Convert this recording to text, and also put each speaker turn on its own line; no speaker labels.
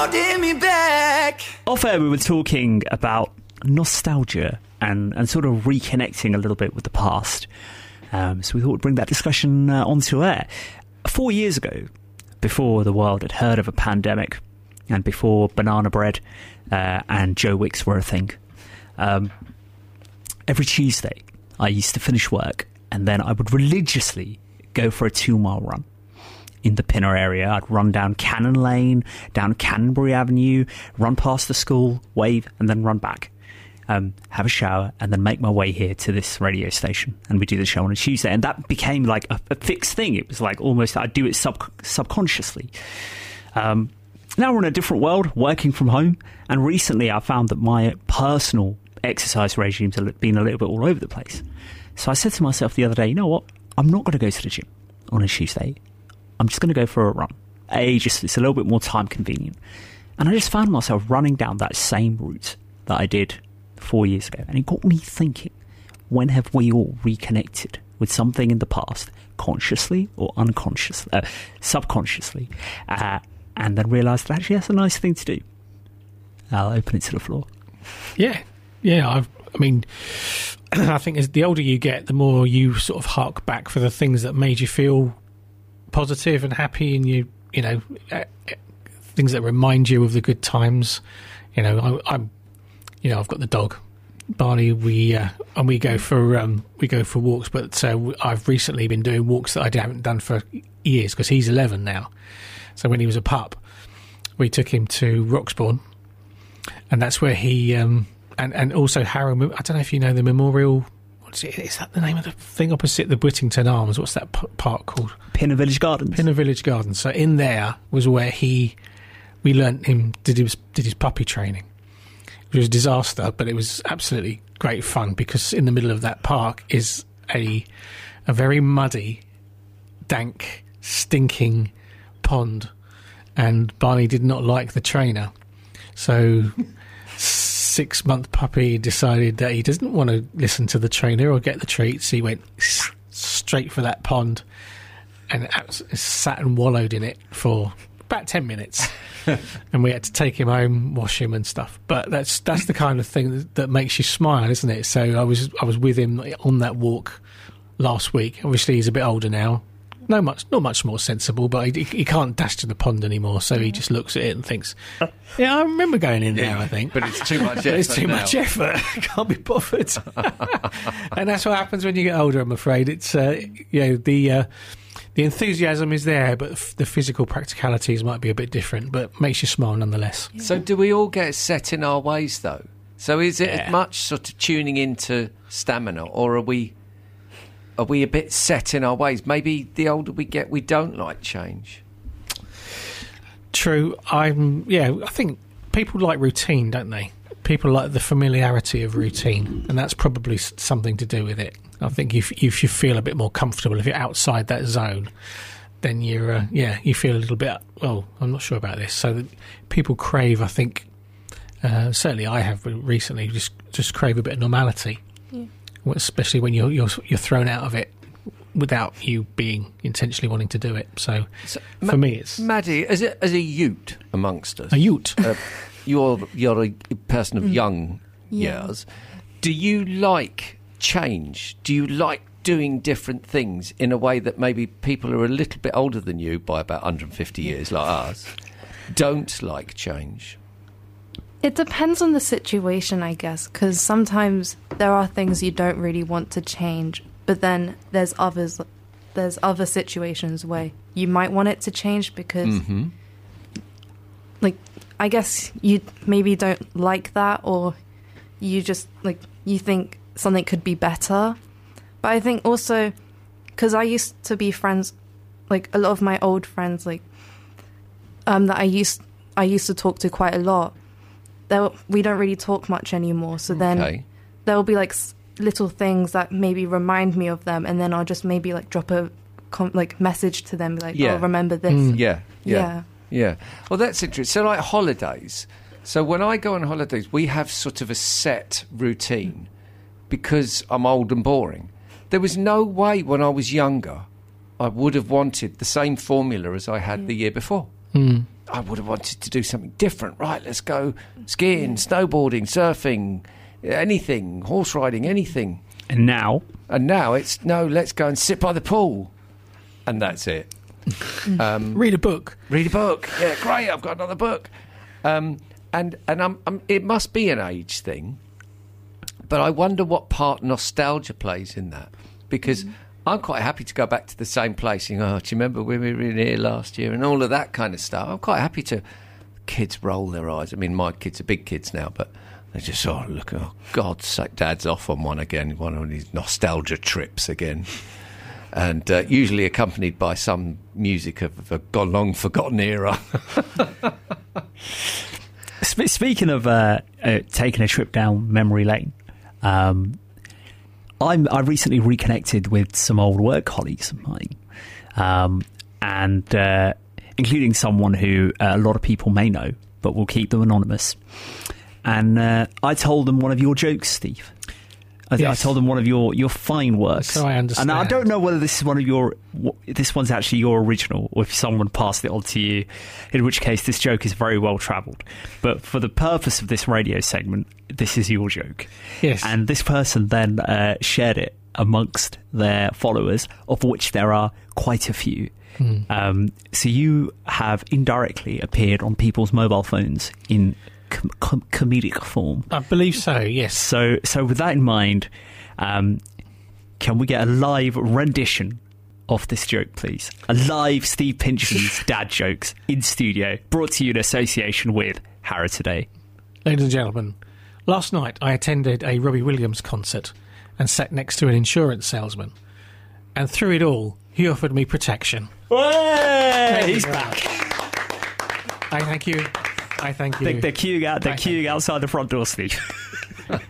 Me back.
Off air, we were talking about nostalgia and sort of reconnecting a little bit with the past. So we thought we'd bring that discussion onto air. 4 years ago, before the world had heard of a pandemic and before banana bread and Joe Wicks were a thing, every Tuesday I used to finish work and then I would religiously go for a 2-mile run in the Pinner area. I'd run down Cannon Lane, down Canterbury Avenue, run past the school, wave, and then run back. Have a shower, and then make my way here to this radio station. And we do the show on a Tuesday. And that became like a fixed thing. It was like almost, I'd do it subconsciously. Now we're in a different world, working from home. And recently I found that my personal exercise regimes have been a little bit all over the place. So I said to myself the other day, you know what? I'm not going to go to the gym on a Tuesday. I'm just going to go for a run. It's a little bit more time convenient. And I just found myself running down that same route that I did 4 years ago. And it got me thinking, when have we all reconnected with something in the past, consciously or unconsciously, subconsciously, and then realised that actually that's a nice thing to do? I'll open it to the floor.
Yeah. I mean, I think as the older you get, the more you sort of hark back for the things that made you feel positive and happy, and you know, things that remind you of the good times. You know, I've got the dog Barney. And we go for walks, but I've recently been doing walks that I haven't done for years because he's 11 now. So when he was a pup, we took him to Roxbourne, and that's where he and also Harrow. I don't know if you know the memorial. Is that the name of the thing opposite the Whittington Arms? What's that park called?
Pinner Village Gardens.
Pinner Village Gardens. So in there was where we learnt him, did his puppy training. It was a disaster, but it was absolutely great fun because in the middle of that park is a very muddy, dank, stinking pond, and Barney did not like the trainer. So 6-month puppy decided that he doesn't want to listen to the trainer or get the treats. He went straight for that pond and sat and wallowed in it for about 10 minutes. And we had to take him home, wash him and stuff. But that's the kind of thing that makes you smile, isn't it? So I was with him on that walk last week. Obviously he's a bit older now. Not much more sensible, but he can't dash to the pond anymore, so he just looks at it and thinks, yeah, I remember going in there, I think.
But it's too much effort.
It's too much effort. I can't be bothered. And that's what happens when you get older, I'm afraid. It's, the enthusiasm is there, but the physical practicalities might be a bit different, but makes you smile nonetheless.
Yeah. So do we all get set in our ways, though? So is it much sort of tuning into stamina, or are we a bit set in our ways? Maybe the older we get, we don't like change.
True. I think people like routine, don't they? People like the familiarity of routine, and that's probably something to do with it. I think if you feel a bit more comfortable, if you're outside that zone, then you feel a little bit, well, I'm not sure about this. So people crave, I think, certainly I have recently, just crave a bit of normality. Yeah. Especially when you're thrown out of it without you being intentionally wanting to do it. So for me, it's
Maddie, as a ute amongst us.
A ute.
You're a person of young years. Do you like change? Do you like doing different things in a way that maybe people who are a little bit older than you by about 150 years, like us, don't like change?
It depends on the situation, I guess, because sometimes there are things you don't really want to change, but then there's other situations where you might want it to change because, I guess you maybe don't like that, or you just, you think something could be better. But I think also, because I used to be friends, a lot of my old friends, that I used to talk to quite a lot, we don't really talk much anymore. So then there'll be little things that maybe remind me of them, and then I'll just maybe drop a message to them, oh, remember this.
Yeah. Well, that's interesting. So holidays. So when I go on holidays, we have sort of a set routine because I'm old and boring. There was no way when I was younger I would have wanted the same formula as I had the year before. I would have wanted to do something different. Right, let's go skiing, snowboarding, surfing, anything, horse riding, anything.
And now
it's, no, let's go and sit by the pool. And that's it.
Read a book.
Read a book. Yeah, great, I've got another book. And it must be an age thing. But I wonder what part nostalgia plays in that. Because I'm quite happy to go back to the same place and go, do you remember when we were in here last year? And all of that kind of stuff. I'm quite happy to... Kids roll their eyes. I mean, my kids are big kids now, but they just, look, God's sake, Dad's off on one again, one of these nostalgia trips again. And usually accompanied by some music of a long-forgotten era.
Speaking of taking a trip down memory lane, I recently reconnected with some old work colleagues of mine, and including someone who a lot of people may know, but we'll keep them anonymous. And I told them one of your jokes, Steve. I told them one of your fine works.
So I understand.
And I don't know whether this is this one's actually your original, or if someone passed it on to you, in which case this joke is very well travelled. But for the purpose of this radio segment, this is your joke.
Yes.
And this person then shared it amongst their followers, of which there are quite a few. So you have indirectly appeared on people's mobile phones in comedic form.
I believe so, yes.
So with that in mind, can we get a live rendition of this joke, please? A live Steve Pincham's dad jokes in studio, brought to you in association with Harrow Today.
Ladies and gentlemen, last night I attended a Robbie Williams concert and sat next to an insurance salesman. And through it all, he offered me protection.
He's back.
I thank you.
They're queuing outside the front door, Steve.